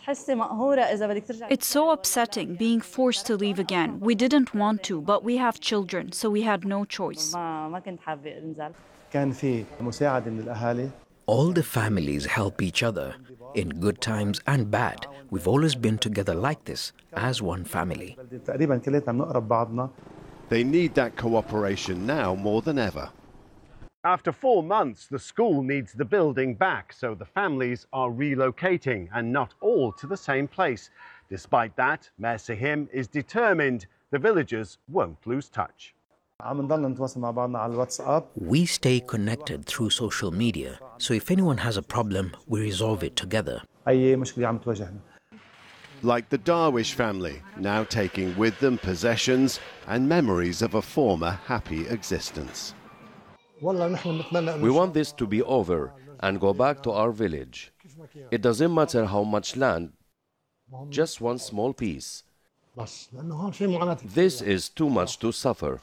It's so upsetting being forced to leave again. We didn't want to, but we have children, so we had no choice. All the families help each other. In good times and bad, we've always been together like this, as one family. They need that cooperation now more than ever. After 4 months, the school needs the building back, so the families are relocating, and not all to the same place. Despite that, Mayor Sahim is determined the villagers won't lose touch. We stay connected through social media, so if anyone has a problem, we resolve it together. Like the Darwish family, now taking with them possessions and memories of a former happy existence. We want this to be over and go back to our village. It doesn't matter how much land, just one small piece. This is too much to suffer.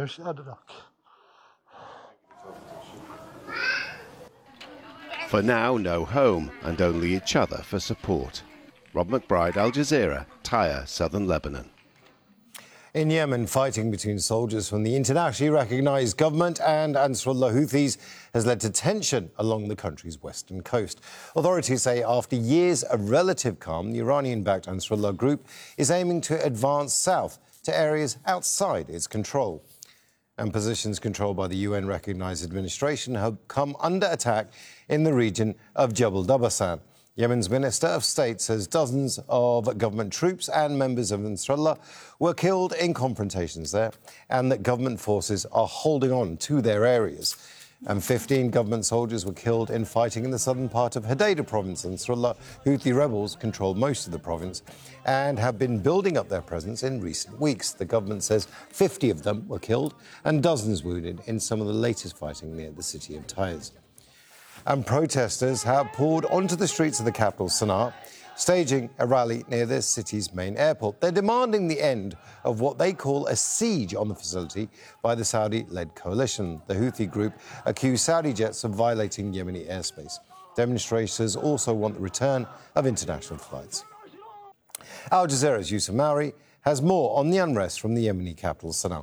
For now, no home and only each other for support. Rob McBride, Al Jazeera, Tyre, southern Lebanon. In Yemen, fighting between soldiers from the internationally recognised government and Ansarullah Houthis has led to tension along the country's western coast. Authorities say after years of relative calm, the Iranian-backed Ansarullah group is aiming to advance south to areas outside its control. And positions controlled by the UN-recognised administration have come under attack in the region of Jabal Dabasan. Yemen's Minister of State says dozens of government troops and members of Ansarullah were killed in confrontations there, and that government forces are holding on to their areas. And 15 government soldiers were killed in fighting in the southern part of Hodeidah province. Ansarullah Houthi rebels control most of the province and have been building up their presence in recent weeks. The government says 50 of them were killed and dozens wounded in some of the latest fighting near the city of Taiz. And protesters have poured onto the streets of the capital, Sana'a, staging a rally near the city's main airport. They're demanding the end of what they call a siege on the facility by the Saudi-led coalition. The Houthi group accuse Saudi jets of violating Yemeni airspace. Demonstrators also want the return of international flights. Al Jazeera's Yusuf Mauri has more on the unrest from the Yemeni capital, Sana'a.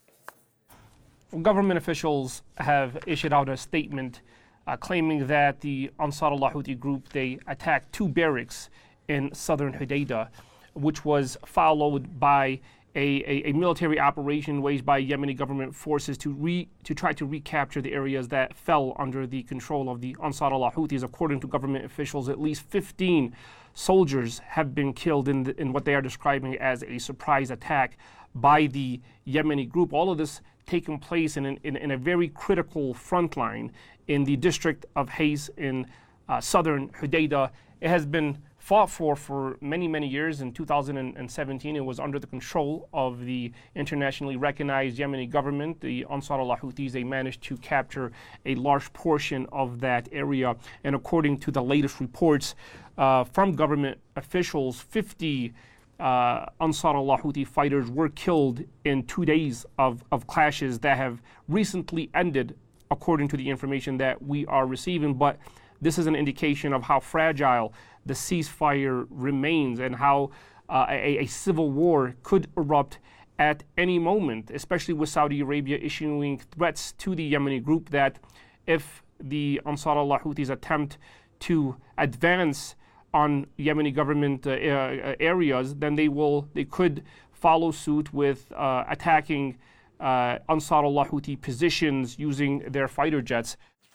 Government officials have issued out a statement claiming that the Ansarullah Houthi group, they attacked 2 barracks in southern Hodeidah, which was followed by a military operation waged by Yemeni government forces to try to recapture the areas that fell under the control of the Ansarullah Houthis. According to government officials, at least 15 soldiers have been killed in what they are describing as a surprise attack by the Yemeni group. All of this taking place in a very critical front line in the district of Hais in southern Hodeidah. It has been fought for many, many years. In 2017, it was under the control of the internationally recognized Yemeni government. The Ansarullah Houthis, they managed to capture a large portion of that area. And according to the latest reports from government officials, 50 Ansarullah Houthi fighters were killed in 2 days of clashes that have recently ended, according to the information that we are receiving. But this is an indication of how fragile the ceasefire remains and how a civil war could erupt at any moment, especially with Saudi Arabia issuing threats to the Yemeni group that if the Ansarullah Houthis attempt to advance on Yemeni government areas, then they could follow suit with attacking Ansarullah Houthi positions using their fighter jets.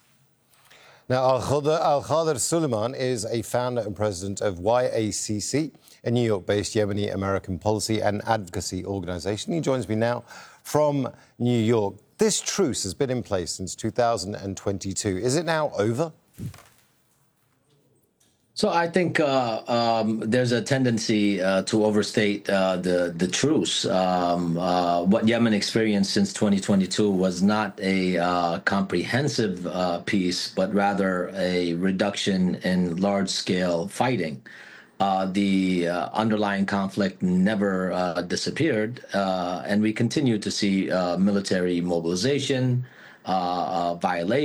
Now, Al-Khader Suleiman is a founder and president of YACC, a New York-based Yemeni-American policy and advocacy organization. He joins me now from New York. This truce has been in place since 2022. Is it now over? So I think there's a tendency to overstate the truce. What Yemen experienced since 2022 was not a comprehensive peace, but rather a reduction in large-scale fighting. The underlying conflict never disappeared, and we continue to see military mobilization,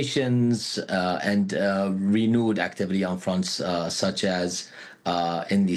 violations, and renewed activity on fronts such as in the